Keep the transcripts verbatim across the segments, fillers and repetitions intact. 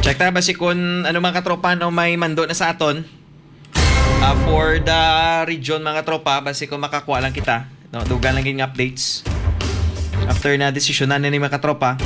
Check ta ba si kun ano mga katropa no may mando na sa aton. Uh, for the region mga tropa basi kung makakuha lang kita no dugan lang yung updates after na desisyonan ni mga tropa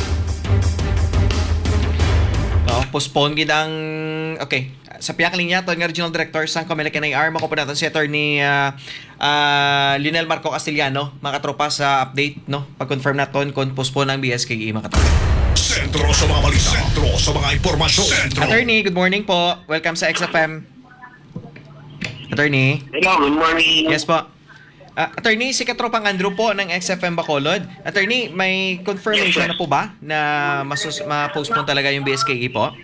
no postpone gid ang okay sa piyak linya to ng regional director sang Comelec N I R mako po natin si attorney uh, uh, Lionel Marco Castellano mga tropa sa update no pag-confirm naton kung postpone ang B S K E mga tropa. Sentro sa mga balita, sentro sa mga impormasyon. Sentro. Attorney, good morning po. Welcome sa X F M. Attorney. Hello, good morning. Yes po. Uh, attorney, si Katropang Andrew po ng X F M Bacolod. Attorney, may confirmation Yes, na po ba na masus ma-postpone talaga yung B S K E po?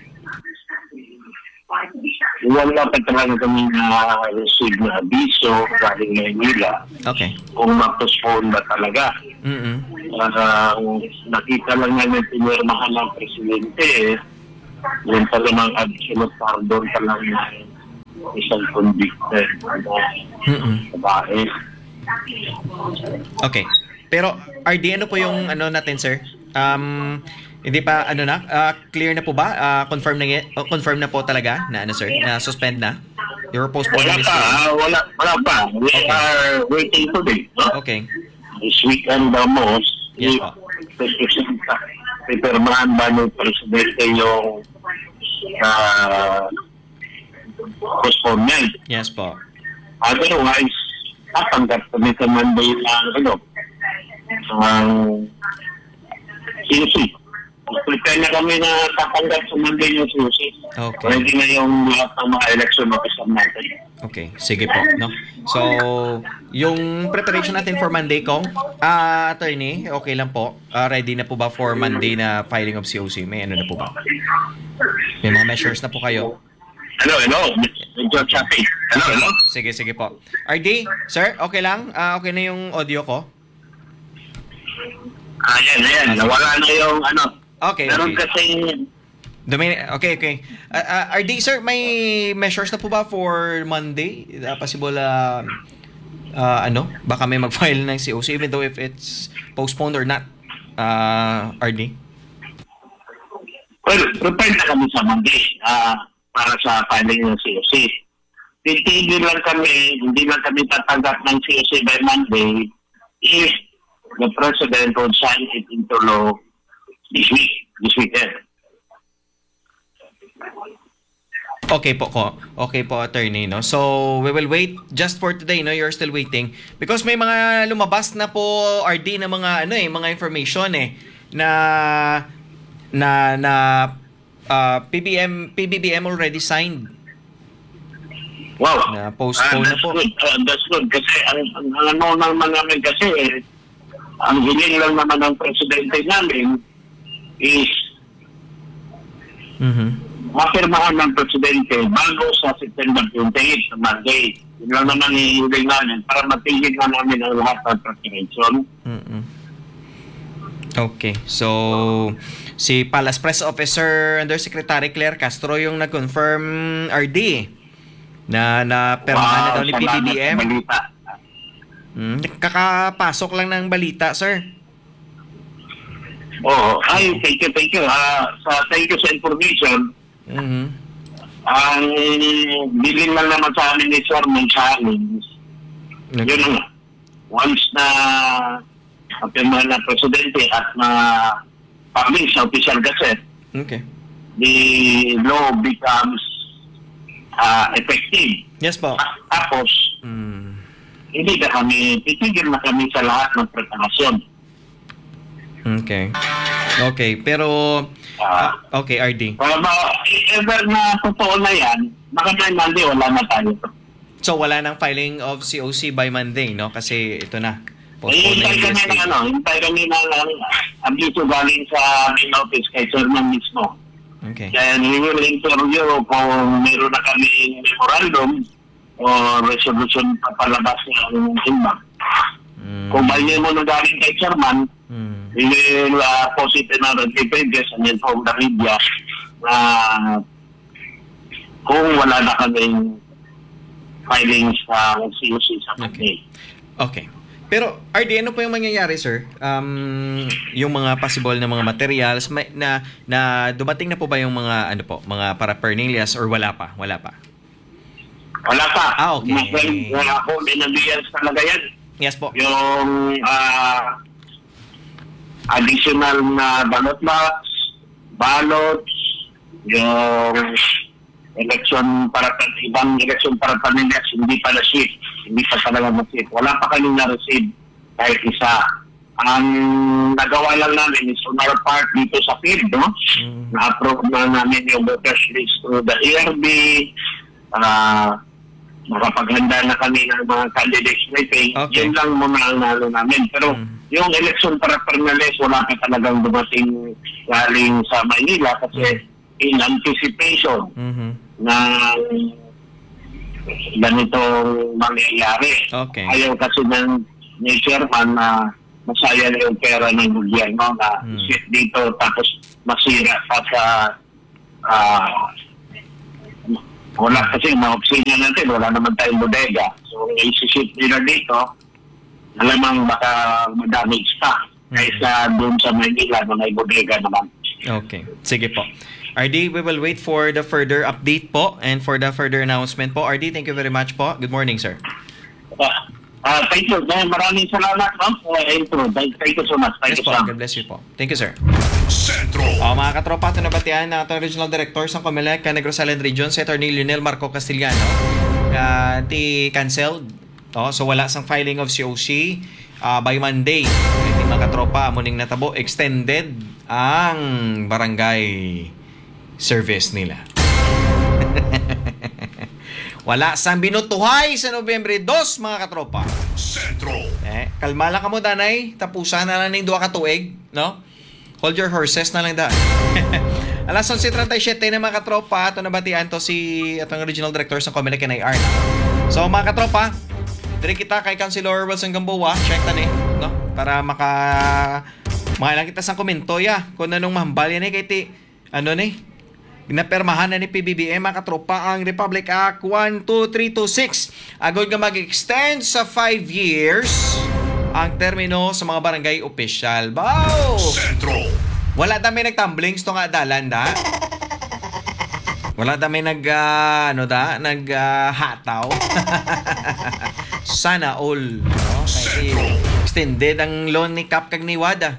Wala pa talaga kami na receive na abiso galing Maynila Okay. kung ma-postpone ba talaga. Mm-mm. Uh, nakita lang namin pinirmahan ng presidente eh. Yung talagang absolute pardon talaga ng isang convicted Mm-mm. na babae. Okay. Pero R D, ano po yung ano natin, sir? Um, hindi pa ano na uh, clear na po ba? Uh, confirm na y- oh, confirm na po talaga na ano sir, na suspend na. You were postponed Wala this pa, week. ah, wala, wala pa. We Okay. are waiting today. No? Okay. This weekend the most, Yes, if po. Presidente, pipirmahan ba ng Presidente yung uh, postponement. Yes po. Otherwise, tatanggap kami sa Monday ng ano, ang C U C. Prepare na kami na tatanggap sa Monday yung C U C. Okay. Ready na yung lahat ng mga election officer natin. Okay, sige po, no. So, yung preparation natin for Monday kong, ah, attorney, okay lang po. Ah, ready na po ba for Monday na filing of C O C? May ano na po ba? May mga measures na po kayo? Hello, hello. Medyo choppy. Hello, hello. Sige, sige po. R D, sir, okay lang? Ah, okay na yung audio ko? Ah, yan, yan. Nawala na yung ano. Okay, Meron okay. kasing Dumi- okay, okay. Uh, uh, R D, sir, may measures na po ba for Monday? Uh, possible, uh, uh, ano, baka may mag-file ng C O C even though if it's postponed or not, uh, R D? well, prepared na kami sa Monday ah, para sa filing ng C O C. Titigil lang kami, hindi lang kami tatanggap ng C O C by Monday if the President would sign it into law this week, this weekend. Okay po ko. Okay po, attorney, no. So, we will wait just for today, no. You're still waiting because may mga lumabas na po R D na mga ano eh, mga information eh na na na uh, P B M P B B M already signed. Wow. Na postpone Ah, na that's po. good. Ah, that's good. Kasi ang, ang, ang ano naman namin kasi eh, ang hiling lang naman ng Presidente namin is Mhm. mapirmahan ng Presidente bago sa September twenty-eight na Monday. Yun lang naman hihiling namin para matigil na namin ang lahat ng preparation. Mm-mm. Okay. So, si Palace Press Officer Undersecretary Claire Castro yung nag-confirm R D na na permahan na daw ni P B B M. salamat sa balita. Hmm, kakapasok lang ng balita, sir. Oo. Ay, thank you, thank you. Ah, sa, thank you sa information. Mhm. Ang bilin lang naman sa amin ni Sir ng challenge. Okay. Yun lang. Once na mapirmahan ng Presidente at na publish sa official gazette, Okay. the law becomes uh, effective. Yes po. At tapos, Mm. hindi na kami, titigil na kami sa lahat ng preparasyon. Okay. Okay, pero Ah, ah, okay, R D. Para ba, ever na totoo na yan, baka may Monday, wala na tayo. So wala nang filing of C O C by Monday, no? Kasi ito na. Eh, Postpone na hintay yung kami B S K. ng ano, hintay kami ng abiso galing sa main office kay Chairman mismo. Okay. Then we will interview kung meron na kami memorandum o resolution na palabas ng iba. Mm. Kung bayan mo na galing kay Chairman, Mm. we will uh, post it in our pages and inform the media na kung wala na kaming filings sa C O C sa Okay. Monday. Okay. Pero R D, ano po yung mangyayari, sir? Um, yung mga possible na mga materials may, na na dumating na po ba yung mga ano po, mga paraphernalias or wala pa? Wala pa. Wala pa. Ah, okay. Well, wala po, binabiyas talaga yan. Yes po. Yung ah, additional na ballot box, ballots, yung election para ibang election para pamilya, hindi pa na-ship. Hindi pa talaga na-ship. Wala pa kami na-receive kahit isa. Ang nagawa lang namin is on our part dito sa P I B, no? Mm. Na-approve na namin yung voters list to the E R B, uh, makapaghanda na kami ng mga candidates meeting. Okay. Yun lang muna ang nalo namin. Pero Mm. yung election para Permales, wala pa talagang dumating galing sa Maynila kasi in anticipation Mhm. na ganitong mangyayari. Okay. Ayaw kasi ng ni chairman na masayang yung pera ng gobyerno na Hmm. sit dito tapos masira pa sa ah, wala kasi ma-opisina natin, wala naman tayong bodega. So, isi-ship nila dito, alamang baka madamage pa kaysa doon sa Manila na may bodega naman. Okay. Sige po. R D, we will wait for the further update po and for the further announcement po. R D, thank you very much po. Good morning, sir. Ah, ah, thank you. Eh, Maraming salamat, no? Uh, intro. Thank thank you so much. Thank Yes you po. so God much. bless you po. Thank you, sir. Sentro. O, mga katropa, ito nabatian na ating Regional Director sa Comelec, Negros Island Region, si Attorney Lionel Marco Castillano. Uh, ti canceled. O, so, wala sang filing of C O C uh, by Monday. Iti mga katropa, muning natabo, extended ang barangay service nila. Wala sang binutuhay sa Nobyembre dos, mga katropa. Sentro. Eh, kalma lang ka mo, danay. Tapusan na lang ng duwa ka tuig, no? Hold your horses na lang da. Alas eleven thirty-seven na mga katropa, ito nabatian to si atong Regional Director sa Comelec N I R. So mga katropa, dire kita kay Councilor Wilson Gamboa, check ta ni, no? Para maka mailang kita sang komento ya kung anong mahambal yan eh kay ti ano ni ginapermahan na ni P B B M mga katropa ang Republic Act one two three two six. Agad nga mag-extend sa five years ang termino sa mga barangay official. Wow! Sentro. Wala dami nagtumblings to nga dalan da. Wala dami nag uh, ano da, nag uh, hataw. Sana all, no? Kasi extended ang loan ni Kap kag ni Wada.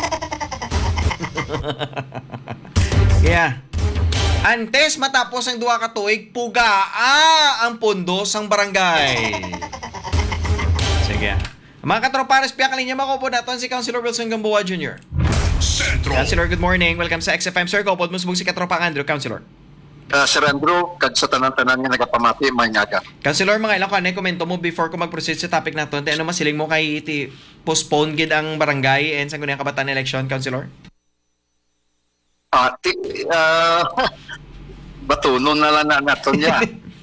Yeah. Antes matapos ang duha ka tuig, pugaa ang pondo sang barangay. Sige. Mga katropares, piyak linya makopo naton si Councilor Wilson Gamboa Junior Sentro. Councilor, good morning. Welcome sa X F M. Sir, kopod mo subog si Katropang Andrew, Councilor. Uh, Sir Andrew, kag sa tanan-tanan nga nagapamati, manyaga. Councilor, mga ilang kanay komento mo before ko mag-proceed sa topic naton. Ano masiling mo kay iti postpone gid ang barangay and sa gunang kabataan election, Councilor? Ah, ti, uh, batunon na lang na naton niya.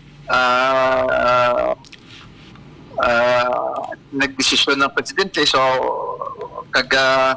Ah, uh, nagdesisyon ng presidente, so kaga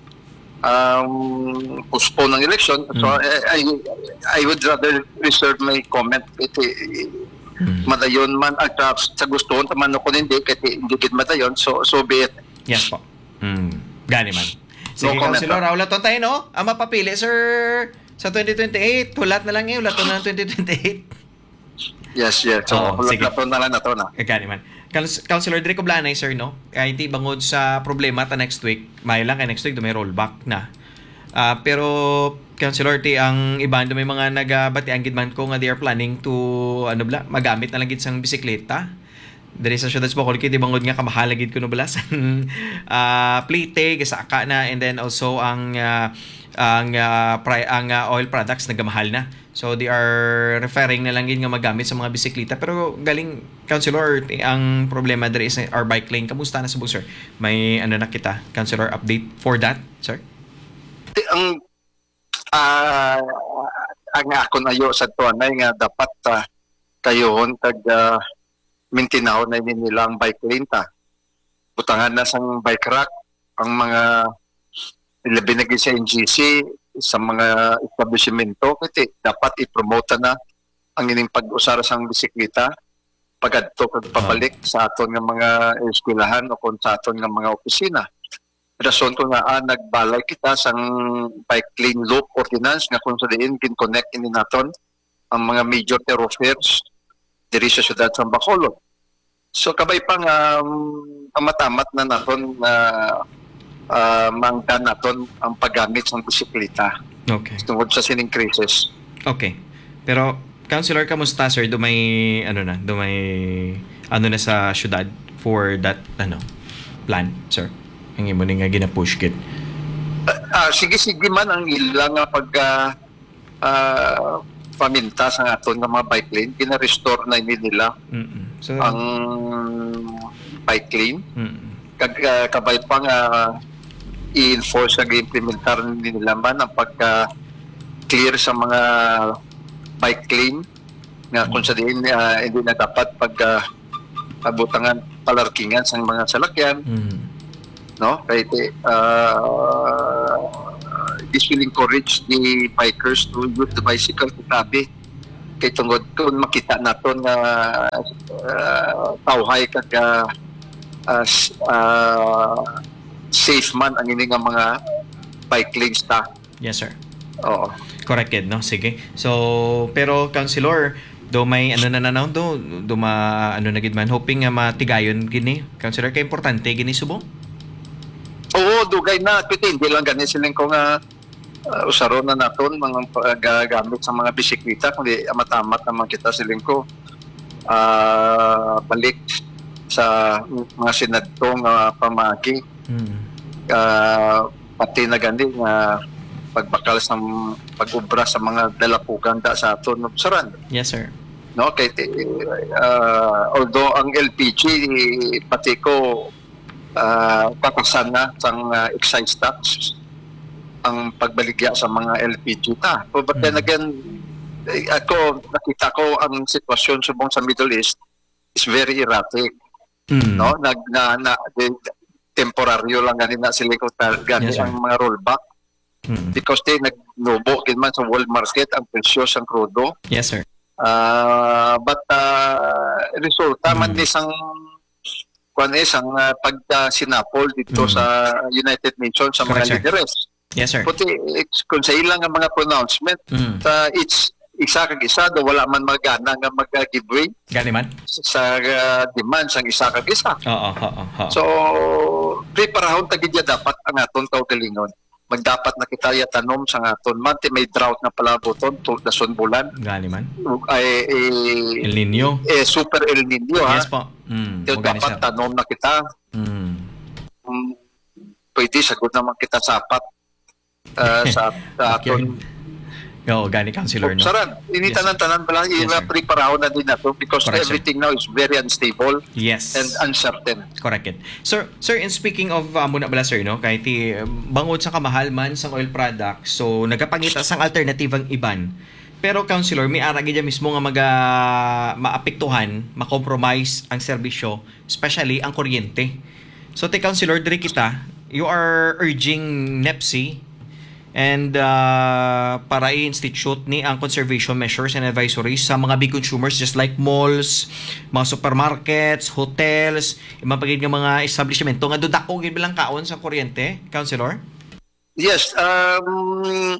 um, postpone ng election. So Mm. I, I I would rather reserve my comment. Iti, Mm. madayon man at uh, sa gusto taman ko hindi kasi hindi gid madayon, so so be it. Yes po. Mm. Gani man. Sige, No comment, Councilor, ah. ulat tayo, no? Ang mapapili, sir, sa twenty twenty-eight. Hulat na lang eh. Ulat na ng twenty twenty-eight. Yes, yes. So Oo, sige. lato na lang nato na. Gani man. Couns- Councilor, dire ko blanay, sir, no? Kahit di bangod sa problema ta next week, may lang kay next week, may rollback na. Ah, pero, Councilor, ti ang iban, may mga nagabati ang gidman ko nga they are planning to, ano bla, magamit na lang gid sang bisikleta. Dari sa syudad sa Bacolod, di bangod nga kamahalagid ko no bala sa uh, plate, gasaka na, and then also ang ah, ang ah, pri- ang ah, oil products nagamahal na. So they are referring na lang gid nga magamit sa mga bisikleta. Pero galing, Councilor, ti- ang problema diri is our bike lane. Kamusta na subong, sir? May ano na kita, Councilor, update for that, sir? Ti- ang ah ang ako na yo sa tuwan ay nga dapat uh, kayon kag uh, mintinaw na ni nilang bike lane ta. Butangan na sang bike rack ang mga ilabi na gid sa N G C sa mga establishmento kasi dapat i-promote na ang ining pag-usara sang bisikleta pagadto kag pabalik sa aton nga mga eskwelahan o kung sa aton nga mga opisina. Rason ko nga ah, nagbalay kita sang bike lane loop ordinance nga kung sa diin kin-connect ini naton ang mga major thoroughfares diri sa syudad sa Bacolod. So kabay pang um, amatamat na naton na uh, mangdan naton ang paggamit ng bisikleta Okay. tungod sa sining crisis. Okay. Pero Councilor, kamusta sir? Do may ano na, do may ano na sa syudad for that ano plan, sir? Ang imo ni nga gina-push kit. Ah, sige-sige man ang ilang nga pag ah, ah, paminta sa aton nga mga bike lane, gina-restore na ini nila Mm. So ang bike lane. mm. Kag ah, kabay pa nga i-enforce ag implementar nila man ang pagka clear sa mga bike lane nga kung sa diin ah, hindi na dapat pag ah, abutangan palarkingan sa mga salakyan, Mm. no? Kaya uh, this will encourage the bikers to use the bicycle to tabi. Kaya tungod kung makita naton nga uh, tawhay kag uh, uh, uh, safe man ang ini nga mga bike lanes ta. Yes, sir. Oo. Corrected, no? Sige. So, pero Councilor, do may ano na nanaw do, do ma ano na gid man hoping nga matigayon gini. Councilor, kay importante gini subong. Oo, dugay na. Piti, hindi lang ganun silang ko nga uh, usaro na naton mga paggamit sa mga bisikleta, kundi amatamat naman kita siling ko uh, balik sa mga sinadtong uh, pamagi. Mm. Uh, pati na gani nga pagbakal sa pag-ubra sa mga dalapugan da sa aton obsaran. Yes, sir. No, kay uh, although ang L P G pati ko uh, patasan na sang uh, excise tax ang pagbaligya sa mga L P G ta. But then Mm. again, eh, ako nakita ko ang sitwasyon subong sa Middle East is very erratic, Mm. no? Nag na, na de, temporaryo lang gani na sila ko gani Yes, sir. ang mga rollback Mm. because they nagnubo kin man sa world market ang presyo sang krudo. Yes, sir. Uh, but uh, resulta man Mm. ni sang kuan is ang uh, pag uh, sinapol dito Mm. sa United Nations sa Correct, mga sir. leaders. Yes, sir. Puti it's- kung sa ilang nga mga pronouncement Mm. sa it's isa kag isa do wala man magana nga mag-giveaway Gani man? sa uh, demand sang isa kag isa. Oo, oo, oo. So preparahon tagidya dapat ang aton kaugalingon. Magdapat na kita ya tanom sa aton man ti may drought na palaboton tul dason bulan Gani man? ay eh, El Nino. eh, super El Nino ha. Yes po. Mm. Yung O gani, dapat sir. tanom na kita. Mm. Um, pwede sagot naman kita sapat uh, sa, sa aton Oo, gani, Councilor, no? Saran, ini Yes, tanan-tanan pa lang, Yes, yes, sir. preparaho na din nato because Correct, sir. everything now is very unstable Yes. and uncertain. Correct it. Sir, sir, in speaking of uh, muna bala sir, no, kahit ti, uh, bangod sa kamahal man sa oil products, so nagapangita sang alternatibang iban. Pero Councilor, may ara gid mismo nga maga maapektuhan, ma-compromise ang serbisyo, especially ang kuryente. So ti Councilor, diri kita, you are urging NEPSI and uh, para i-institute ni ang conservation measures and advisories sa mga big consumers just like malls, mga supermarkets, hotels, imapagid nga mga establishmento nga dudako gid bilang kaon sa kuryente, Councilor? Yes, um,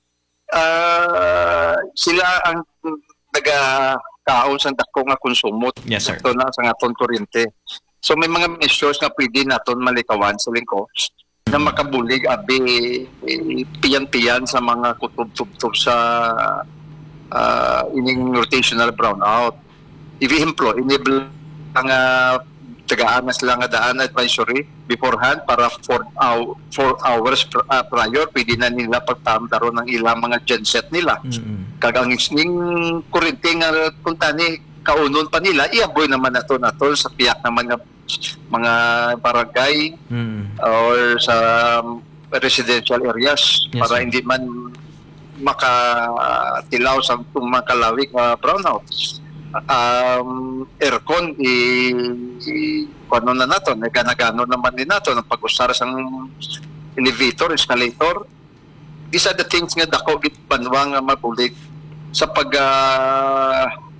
uh, sila ang nagakaon sa dako nga konsumo. Yes, sir. Ito na sa aton kuryente. So may mga measures na pwede naton malikawan sa lingko na makabulig abi eh, piyan-piyan sa mga kutob-tubtob sa uh, ining rotational brownout. If-employ, enable ang uh, tagaan na sila nga daan advisory beforehand para four hours pr- uh, prior pwede na nila pagtamdaro ng ilang mga genset nila. Mm-mm. Kagang isning kurente nga kung tani kaunon pa nila, iaboy naman nato nato sa piyak ng mga mga barangay Mm. or sa um, residential areas Yes, para sir. hindi man makatilaw sa tumakalawig na brownout. Um, aircon i, i ano na nato, nagana-gano naman din nato ng pag-usar sa elevator, escalator. These are the things nga dako git banwa nga mabulig sa pag uh,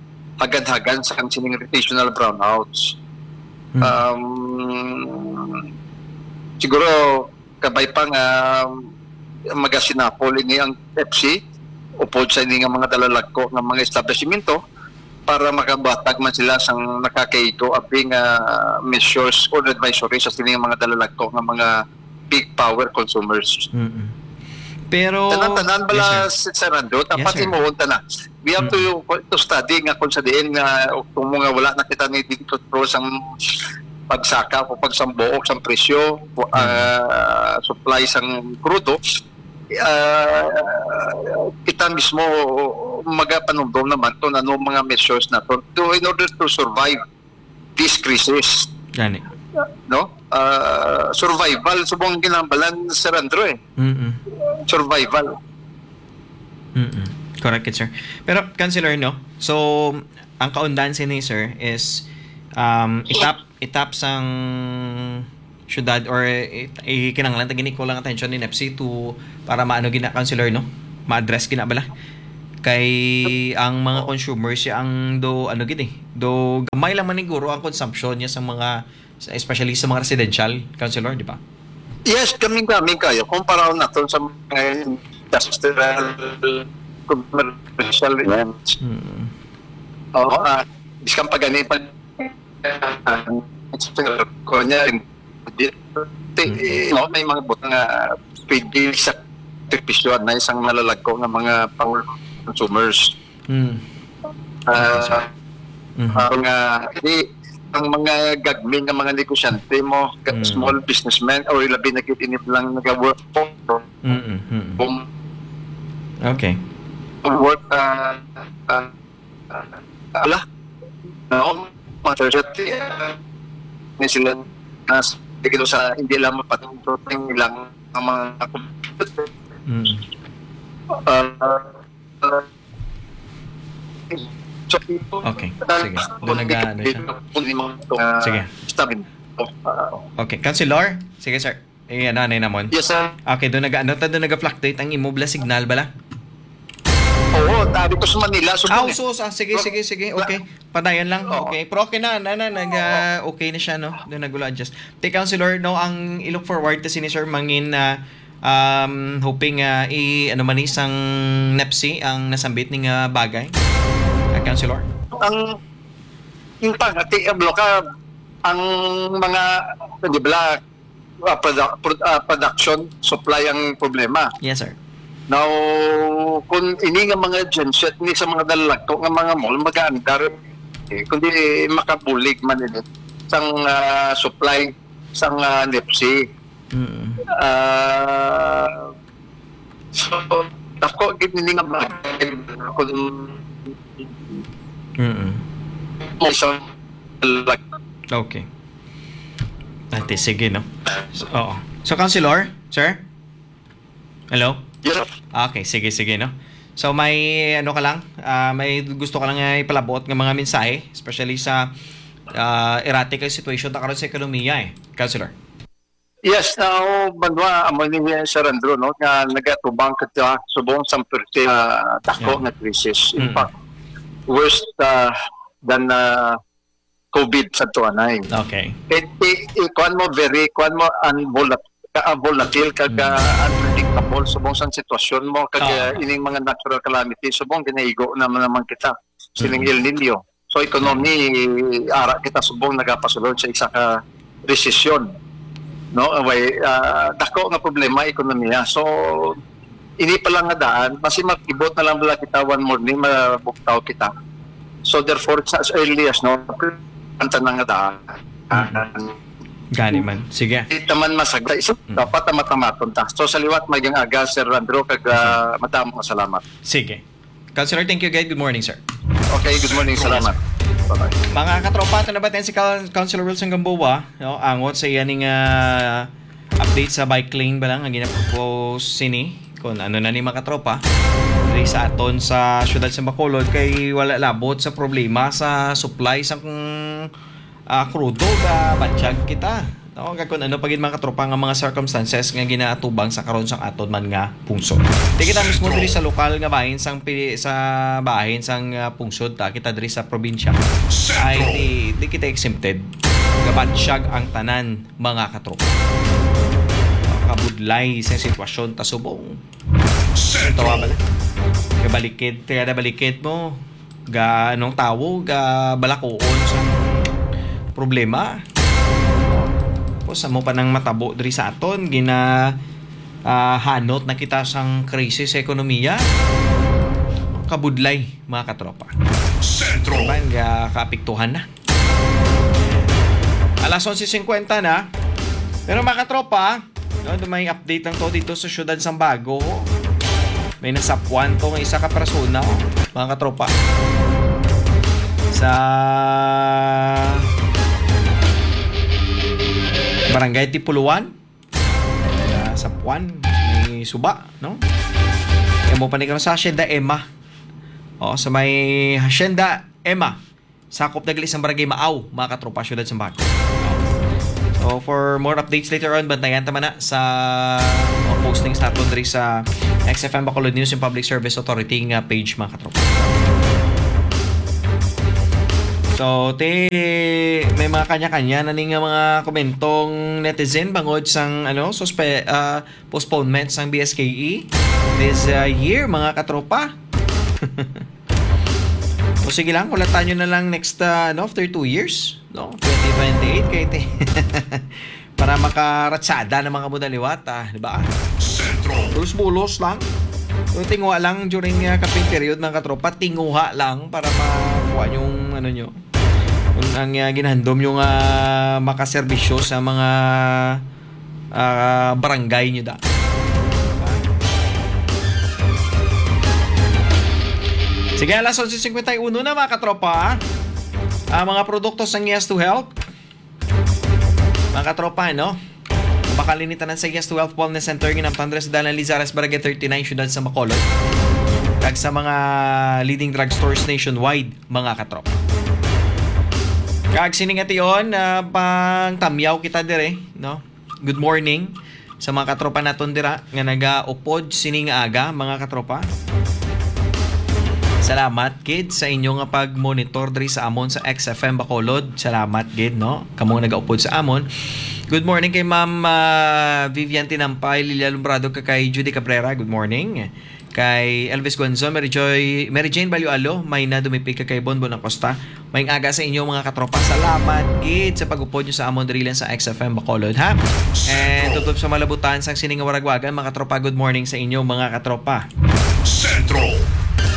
paganhagan sa kansining rotational brownouts. Hmm. Um, siguro kabay pa nga magasinapol ini ang F C upod sa ini nga mga dalalagko ng mga establishmento para makabatag man sila sang nakakaito abing uh, measures or advisory sa sining mga dalalagko ng mga big power consumers. Mm-mm. Pero Tanan-tanan bala Yes, sir. sa Sarando, dapat Yes, sir. imuhon na. We have to to study nga kung sa diin nga kung mga wala na kita ni dito pro sang pagsaka o pagsambuok sang presyo, uh, supply sang krudo, uh, kita mismo magapanumdum naman to ano mga measures na to, to in order to survive this crisis, Gani. no? Uh, survival subong ginambalan sa Sarandro eh. Mm-mm. Survival. Mm-mm. Correct it, sir. Pero, Councilor, no? So, ang kaundan ni sir is um, itap itap sang syudad or ikinanglan tagini ko lang attention ni N F C to para maano gina Councilor, no? Ma-address gina bala. Kay ang mga consumers siya ang do ano gid eh. Do gamay lang man siguro ang consumption niya sa mga especially sa mga residential, Councilor, di ba? Yes, kaming-kaming kayo. Kumpara natin sa mga industrial commercial events. Mm. Oo, ah, diskan pa ganit pa ko niya no, may mga butang nga pwede sa tekpisyon na isang malalagko ng mga power consumers. Mm. Ah, Mhm. uh, nga, di, ang mga gagming ng mga negosyante mo, Mm. small businessmen, or labi na kitinip lang nag-work from Mm-mm. Mm-mm. home, Okay. work, uh, uh, uh, ala, no, mga thirty, uh, ni sila, nas, dito sa, hindi lang mapatututing lang ang mga computer. Mm. Uh, uh, so, Okay. Sige. Doon naga- ano siya. Sige. Sige. Okay, Councilor? Sige, sir. Eh, ano, ano yun namon? Yes, sir. Okay, doon nag ano, doon nag-fluctuate ang immobile signal bala? Oo, tabi ko sa Manila. So, Ah, so, ah, sige, sige, sige. Okay. Padayon lang. Oo. Okay. Pero okay na, na, na, nag, ah, okay na siya, no? Doon nag adjust. Take, Councilor, no, ang i-look forward to si ni Sir Mangin na um, hoping uh, i, ano man isang N E P C ang nasambit ng uh, bagay. Uh, Councilor? ang yung pangati ang bloka ang mga di ba uh, produ- pro- uh, production supply ang problema. Yes, sir. Now kung ini nga mga genset ni sa mga dalalagto nga mga mall mag-aandar eh, kundi makabulig man ini sang uh, supply sang uh, N E P C. Mm. Uh, so ako gid ni nga mga kung Mm. may isang dalalagto. Okay. Ate, sige, no? So, oo. So, Councilor, sir? Hello? Yes, Okay, sige, sige, no? So, may, ano ka lang, ah, may gusto ka lang nga ipalabot ng mga mensahe, especially sa uh, erratic ang situation na karoon sa ekonomiya, eh. Councilor? yes, now banwa amo ni Sir Andrew no nga nagatubang kita subong sampurte uh, dako Yeah. nga crisis. In Mm. fact, worst uh, than uh, COVID sa tuanay. Okay. It, it, it, kuan mo very kuan mo unvolatile ka volatile kag Mm. uh, unpredictable subong sang sitwasyon mo kag Ah. uh, ining mga natural calamity subong ginaigo naman naman kita sining Mm. El Nino. So economy ara kita subong nagapasulod sa isa ka recession. No, away uh, dako nga problema ekonomiya. So ini pa lang nga daan, basi makibot na lang bala kita one morning mabuktaw kita. So therefore as early as no anta na nga daan. Uh, Gani man. Sige. Di taman masagda so, Mm. dapat matamaton ta. So sa liwat magyang aga Sir Andrew kag uh, madamo nga salamat. Sige. Councilor, thank you, guys. Good morning, sir. Okay, good morning, salamat. Bye-bye. Mga katropa, ito na ba tayo si Coun- Councilor Wilson Gamboa, no? Angot sa iyaning uh, update sa bike lane ba lang ang ginapost sini kung ano na ni mga katropa diri sa aton sa syudad sa Bacolod kay wala labot sa problema sa supply sa uh, krudo ba batsyag kita No, kag kun ano pagid mga katropa nga mga circumstances nga ginaatubang sa karon sang aton man nga pungsod. Di kita mismo diri sa lokal nga bahin sang pili, sa bahin sang uh, pungsod ta kita diri sa probinsya. Ay di, di kita exempted. Gabatsyag ang tanan mga katropa. Kabudlay sa sitwasyon ta subong. Ito wa bala. Kabalikid, kada balikid mo ga anong tawo ga balakoon sa problema. Sa mo pa nang matabo diri sa aton gina uh, hanot na kita sang krisis sa ekonomiya, kabudlay mga katropa. Sentro. Diba, nga kaapektuhan na. Alas eleven fifty na. Pero mga katropa, no, may update lang to dito sa siyudad sang Bago. May nasapuan to ng isa ka persona, oh, mga katropa. Sa Barangay Tipuluan, uh, sa Puan, may suba, no? Kaya mo panikang sa Hacienda Emma. O, sa may Hacienda Emma, sakop na gali sa Barangay Maaw, mga katropa, syudad sa Bago. So, for more updates later on, bantayan tama na sa mga postings natin diri sa X F M Bacolod News and Public Service Authority nga page, mga katropa. So, te, may mga kanya-kanya na ning mga komentong netizen bangod sang ano, suspe, uh, postponement sang B S K E this uh, year, mga katropa. O sige lang, ulatan nyo na lang next, uh, no, after two years, no, twenty twenty-eight, kayo te. Para makaratsada ng mga mudaliwat, ah, di ba? Bulos-bulos lang. So, tinguha lang during uh, campaign period ng katropa, tinguha lang para makuha yung ano nyo. Kung ang uh, ginhandom yung uh, makaserbisyo sa mga uh, barangay nyo da. Sige, alas eleven fifty-one na mga katropa. Uh, mga produkto sa Yes to Health. Mga katropa, no? Bakalinitan sa Yes to Health Wellness Center ginamtan sa Dalan Lizares, Barangay thirty-nine, syudad sa Bacolod. Kag sa mga leading drugstores nationwide, mga katropa. Kag siningati yon, uh, pang tamyaw kita dire, no? Good morning sa mga katropa naton dira nga naga-upod sining aga, mga katropa. Salamat kid sa inyo nga pag-monitor diri sa amon sa X F M Bacolod. Salamat kid, no? Kamo naga-upod sa amon. Good morning kay Ma'am uh, Vivian Tinampay, Lilia Lumbrado, kay Judy Cabrera. Good morning. Kay Elvis Gonzon, Mary Joy, Mary Jane Balualo, may na dumipig ka kay Bonbon Acosta. May aga sa inyo mga katropa. Salamat gid sa pag-upod nyo sa amon diri lang sa X F M Bacolod, ha? And tutup sa malabutan sang siningawaragwagan, mga katropa, good morning sa inyo mga katropa. Sentro.